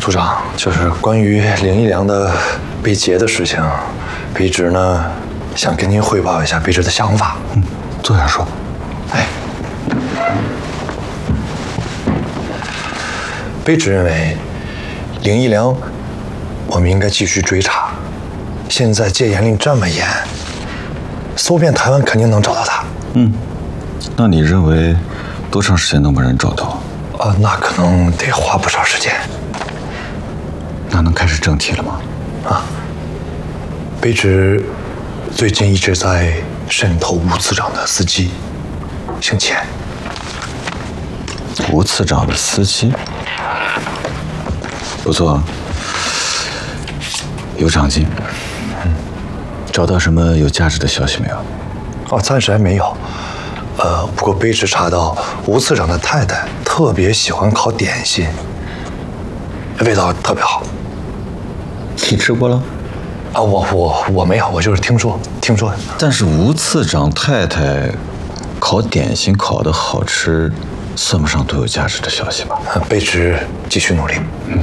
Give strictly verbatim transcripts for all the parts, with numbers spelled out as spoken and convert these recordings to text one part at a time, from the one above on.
组长，就是关于林一良的被劫的事情，卑职呢想跟您汇报一下卑职的想法。 嗯，坐下说。 哎，卑职认为林一良，我们应该继续追查。现在戒严令这么严，搜遍台湾肯定能找到他。 嗯，那你认为多长时间能把人找到？ 啊，那可能得花不少时间。 那能开始正题了吗？ 啊，卑职最近一直在渗透吴次长的司机，姓钱。 吴次长的司机，不错，有长进。嗯，找到什么有价值的消息没有？ 哦，暂时还没有。呃，不过卑职查到吴次长的太太特别喜欢烤点心，味道特别好。 你吃过了？ 啊，我我我没有，我就是听说听说。 但是吴次长太太烤点心烤得好吃，算不上多有价值的消息吧？ 呃卑职继续努力。嗯。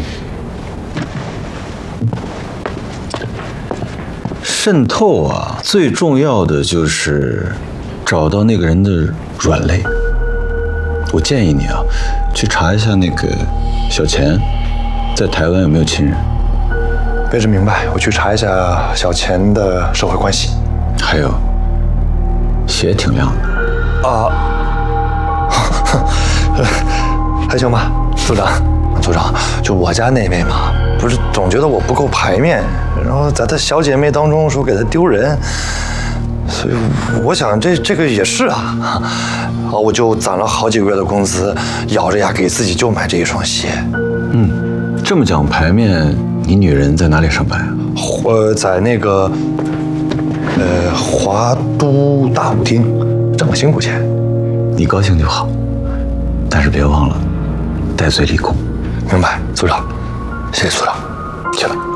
渗透啊，最重要的就是找到那个人的软肋。我建议你啊，去查一下那个小钱在台湾有没有亲人。 卑职明白，我去查一下小钱的社会关系。 还有，血挺亮的。 啊，还行吧，组长。组长，就我家那位嘛，不是总觉得我不够排面，然后在她小姐妹当中说给她丢人，所以我想这这个也是啊，啊，我就攒了好几个月的工资，咬着牙给自己就买这一双鞋。 嗯，这么讲排面，你女人在哪里上班啊？ 我在那个呃华都大舞厅挣了辛苦钱。 你高兴就好，但是别忘了带罪立功。 明白，组长，谢谢组长，去了。